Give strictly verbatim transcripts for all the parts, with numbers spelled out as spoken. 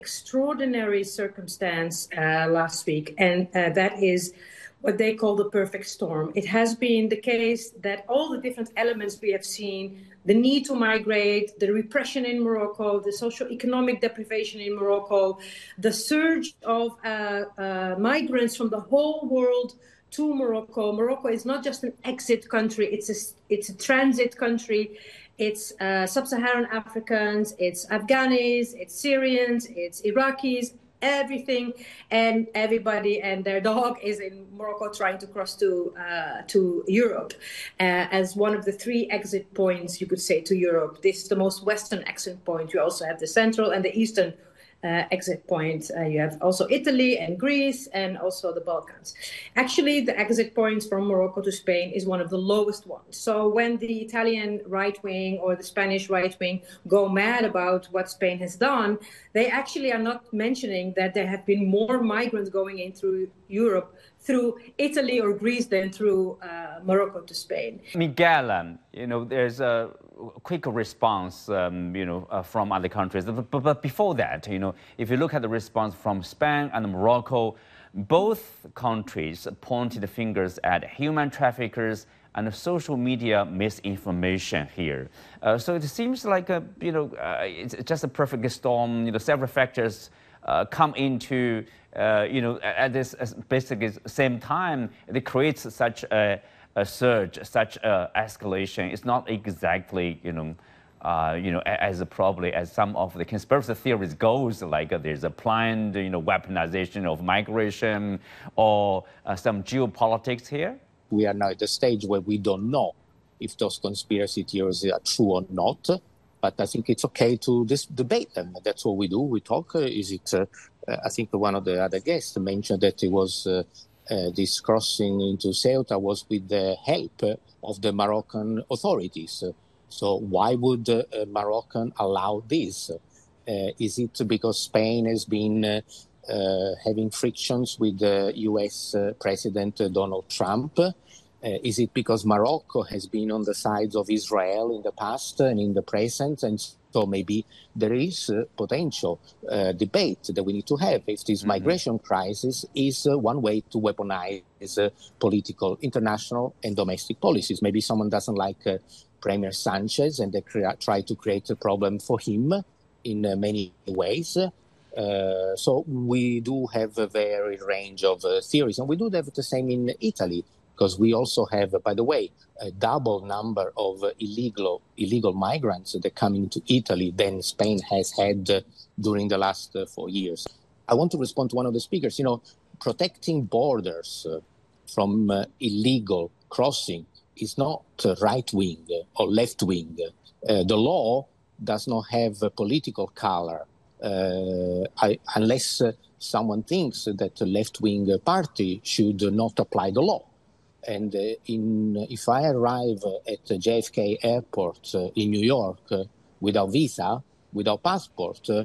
extraordinary circumstance uh, last week, and uh, that is what they call the perfect storm. It has been the case that all the different elements we have seen, the need to migrate, the repression in Morocco, the socio-economic deprivation in Morocco, the surge of uh, uh, migrants from the whole world to Morocco. Morocco is not just an exit country, it's a, it's a transit country. It's uh, sub-Saharan Africans, it's Afghanis, it's Syrians, it's Iraqis, everything and everybody and their dog is in Morocco trying to cross to uh, to Europe uh, as one of the three exit points, you could say, to Europe. This is the most western exit point. You also have the central and the eastern Uh, exit point. Uh, you have also Italy and Greece and also the Balkans. Actually, the exit points from Morocco to Spain is one of the lowest ones. So when the Italian right wing or the Spanish right wing go mad about what Spain has done, they actually are not mentioning that there have been more migrants going in through Europe through Italy or Greece than through uh, Morocco to Spain. Miguel, um, you know, there's a quick response, um, you know, uh, from other countries. But, but before that, you know, if you look at the response from Spain and Morocco, both countries pointed fingers at human traffickers and social media misinformation here. Uh, so it seems like, a, you know, uh, it's just a perfect storm. You know, several factors uh, come into, uh, you know, at this basically same time. It creates such a a surge, such a escalation. It's not exactly, you know, uh, you know, as probably as some of the conspiracy theories goes, like uh, there's a planned, you know, weaponization of migration or uh, some geopolitics here. We are now at the stage where we don't know if those conspiracy theories are true or not, but I think it's okay to dis- debate them. That's what we do. We talk. Uh, is it? Uh, I think one of the other guests mentioned that it was. Uh, Uh, this crossing into Ceuta was with the help of the Moroccan authorities. So why would uh, Moroccan allow this? Uh, is it because Spain has been uh, uh, having frictions with the U S uh, President Donald Trump? Uh, is it because Morocco has been on the sides of Israel in the past and in the present? And so maybe there is uh, potential uh, debate that we need to have if this mm-hmm. migration crisis is uh, one way to weaponize uh, political, international and domestic policies. Maybe someone doesn't like uh, Premier Sanchez and they crea- try to create a problem for him in uh, many ways. Uh, so we do have a very range of uh, theories, and we do have the same in Italy, because we also have, by the way, a double number of uh, illegal illegal migrants that come into Italy than Spain has had uh, during the last uh, four years. I want to respond to one of the speakers. You know, protecting borders uh, from uh, illegal crossing is not uh, right-wing or left-wing. Uh, the law does not have a political color uh, I, unless uh, someone thinks that the left-wing party should not apply the law. And uh, in, if I arrive at the J F K airport uh, in New York uh, without visa, without passport, uh,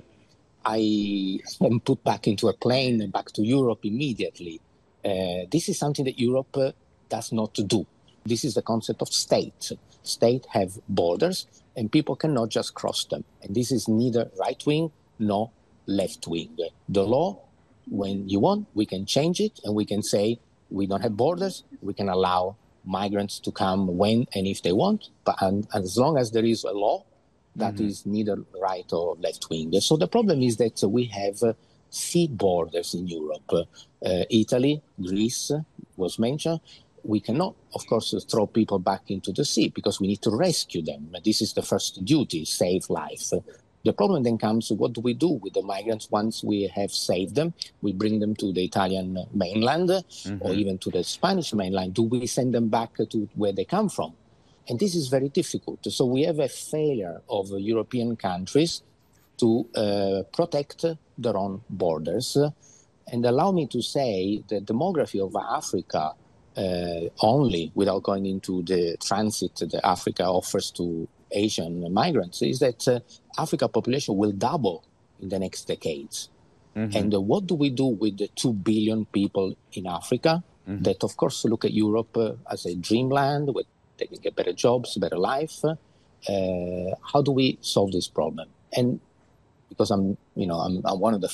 I am put back into a plane and back to Europe immediately. Uh, this is something that Europe uh, does not do. This is the concept of state. States have borders and people cannot just cross them. And this is neither right-wing nor left-wing. The law, when you want, we can change it and we can say, we don't have borders. We can allow migrants to come when and if they want. But and, and as long as there is a law, that mm-hmm. is neither right or left wing. So the problem is that we have uh, sea borders in Europe. Uh, Italy, Greece was mentioned. We cannot, of course, throw people back into the sea because we need to rescue them. This is the first duty, save life. The problem then comes, what do we do with the migrants once we have saved them? We bring them to the Italian mainland mm-hmm. or even to the Spanish mainland. Do we send them back to where they come from? And this is very difficult. So we have a failure of European countries to uh, protect their own borders. And allow me to say the demography of Africa uh, only, without going into the transit that Africa offers to Asian migrants, is that uh, Africa population will double in the next decades. Mm-hmm. And uh, what do we do with the two billion people in Africa mm-hmm. that, of course, look at Europe uh, as a dreamland where they can get better jobs, better life? Uh, how do we solve this problem? And because I'm, you know, I'm, I'm one of the